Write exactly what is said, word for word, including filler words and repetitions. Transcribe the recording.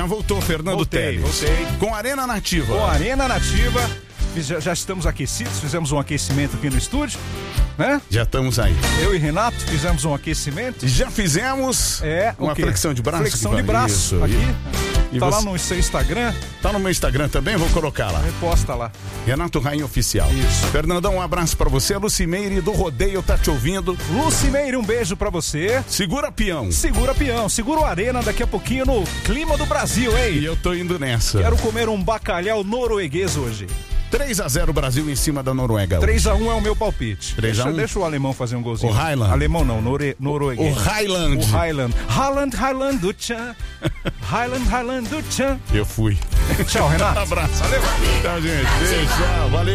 Voltou, Fernando Voltei, Teles. voltei. Com Arena Nativa. Com a Arena Nativa. Já, já estamos aquecidos, fizemos um aquecimento aqui no estúdio, né? Já estamos aí. Eu e Renato fizemos um aquecimento. Já fizemos é, uma flexão de braço. Flexão de braço, isso, aqui. E tá você... lá no seu Instagram. Tá no meu Instagram também, vou colocar lá. Reposta lá. Renato Rainha Oficial. Isso. Fernandão, um abraço pra você. A Lucimeire do Rodeio tá te ouvindo. Lucimeire, um beijo pra você. Segura peão. Segura peão. Segura o Arena daqui a pouquinho no Clima do Brasil, hein? E eu tô indo nessa. Quero comer um bacalhau norueguês hoje. três a zero Brasil em cima da Noruega. três a um é o meu palpite. três a um. Deixa, deixa o alemão fazer um golzinho. O Highland. Alemão não, nore, norueguês. O Highland. O Highland. Highland, Highland do Tchan. Highland, Highland do Tchan. Eu fui. Tchau, Renato. Um abraço. Valeu. Tchau, gente. Beijo. Tchau. Valeu.